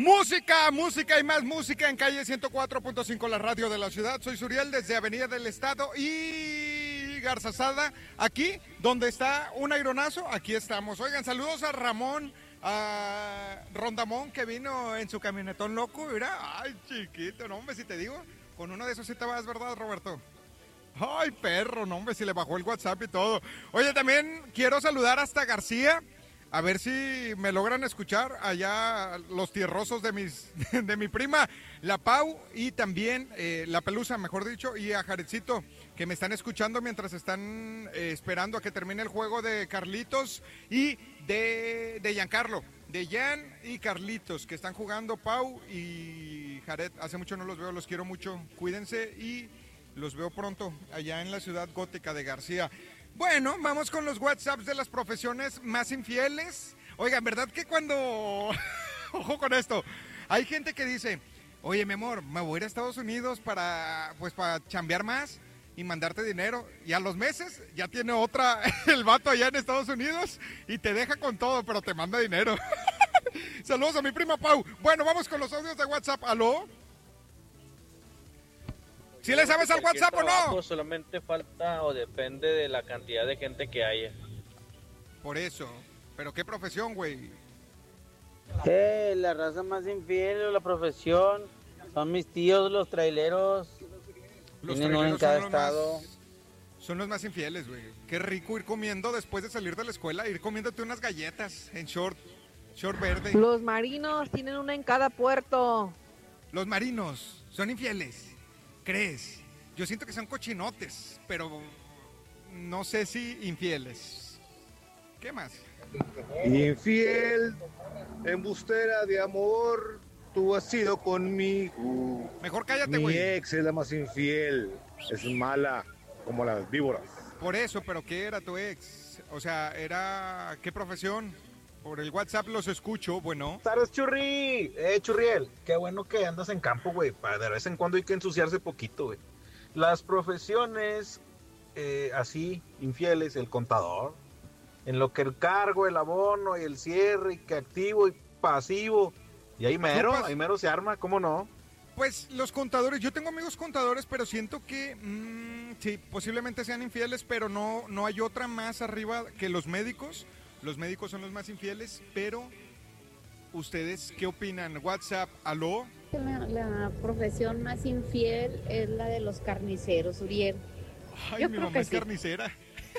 Música y más música en calle 104.5, la radio de la ciudad. Soy Suriel desde Avenida del Estado y Garzazada, aquí donde está un aironazo, aquí estamos. Oigan, saludos a Ramón, a Rondamón, que vino en su camionetón loco, mira, ay chiquito, no hombre, si te digo, con uno de esos sí te vas, ¿verdad, Roberto? Ay, perro, no hombre, si le bajó el WhatsApp y todo. Oye, también quiero saludar hasta García. A ver si me logran escuchar allá los tierrosos de mi prima, la Pau, y también la Pelusa, mejor dicho, y a Jarecito, que me están escuchando mientras están esperando a que termine el juego de Carlitos y de Giancarlo. De Jan y Carlitos, que están jugando, Pau y Jared. Hace mucho no los veo, los quiero mucho. Cuídense y los veo pronto allá en la ciudad gótica de García. Bueno, vamos con los WhatsApps de las profesiones más infieles. Oigan, ¿verdad que cuando... Ojo con esto. Hay gente que dice, oye, mi amor, me voy a ir a Estados Unidos para chambear más y mandarte dinero. Y a los meses ya tiene otra, el vato allá en Estados Unidos, y te deja con todo, pero te manda dinero. Saludos a mi prima Pau. Bueno, vamos con los audios de WhatsApp. ¿Aló? ¿Sí le sabes al WhatsApp o no? Solamente falta o depende de la cantidad de gente que haya. Por eso. ¿Pero qué profesión, güey? La raza más infiel de la profesión son mis tíos, los traileros. Los Tienen uno en cada estado. Son los más infieles, güey. Qué rico ir comiendo después de salir de la escuela, ir comiéndote unas galletas en short verde. Los marinos tienen una en cada puerto. Los marinos son infieles. ¿Crees? Yo siento que son cochinotes, pero no sé si infieles. ¿Qué más? Infiel, embustera de amor, tú has sido conmigo. Mejor cállate, güey. Mi ex es la más infiel, es mala como las víboras. Por eso, pero ¿qué era tu ex? O sea, era... ¿qué profesión? Por el WhatsApp los escucho, bueno. Buenas tardes, Churri. Churriel, qué bueno que andas en campo, güey. De vez en cuando hay que ensuciarse poquito, güey. Las profesiones así, infieles, el contador. En lo que el cargo, el abono y el cierre, y que activo y pasivo. Y ahí mero se arma, ¿cómo no? Pues los contadores, yo tengo amigos contadores, pero siento que sí, posiblemente sean infieles, pero no hay otra más arriba que los médicos. Los médicos son los más infieles, pero ¿ustedes qué opinan? WhatsApp, ¿aló? La profesión más infiel es la de los carniceros, Uriel. Ay, mi mamá es carnicera.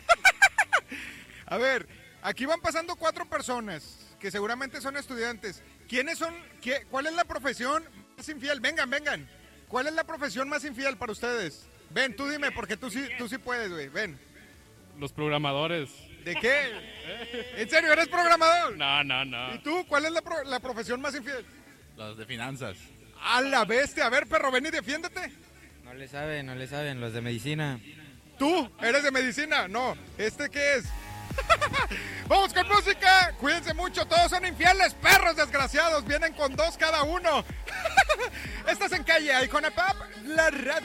A ver, aquí van pasando 4 personas que seguramente son estudiantes. ¿Quiénes son? ¿Cuál es la profesión más infiel? Vengan. ¿Cuál es la profesión más infiel para ustedes? Ven, tú dime, porque tú sí puedes, güey. Ven. Los programadores. ¿De qué? ¿En serio eres programador? No. ¿Y tú? ¿Cuál es la profesión más infiel? Los de finanzas. ¡A la bestia! A ver, perro, ven y defiéndete. No le saben, los de medicina. ¿Tú? ¿Eres de medicina? No. ¿Este qué es? Vamos con música. Cuídense mucho, todos son infieles, perros desgraciados. Vienen con 2 cada uno. Estás en calle Icona Pop, la radio.